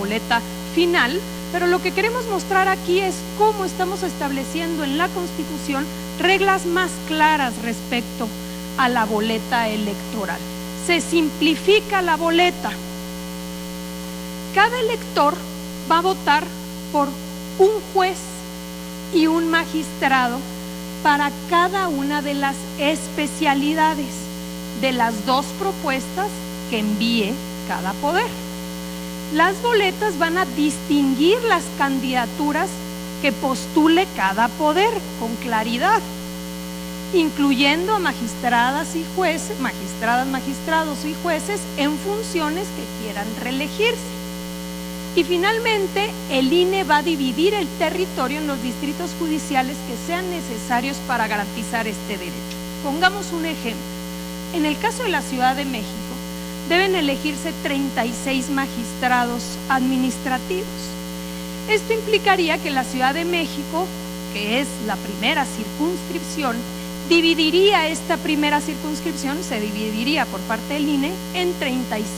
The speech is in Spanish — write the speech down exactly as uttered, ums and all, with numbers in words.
boleta final, pero lo que queremos mostrar aquí es cómo estamos estableciendo en la Constitución reglas más claras respecto a la boleta electoral. Se simplifica la boleta. Cada elector va a votar por un juez y un magistrado para cada una de las especialidades de las dos propuestas que envíe cada poder. Las boletas van a distinguir las candidaturas que postule cada poder con claridad, incluyendo a magistradas y jueces, magistradas, magistrados y jueces en funciones que quieran reelegirse. Y finalmente, el I N E va a dividir el territorio en los distritos judiciales que sean necesarios para garantizar este derecho. Pongamos un ejemplo. En el caso de la Ciudad de México, deben elegirse treinta y seis magistrados administrativos. Esto implicaría que la Ciudad de México, que es la primera circunscripción, dividiría esta primera circunscripción, se dividiría por parte del I N E en treinta y seis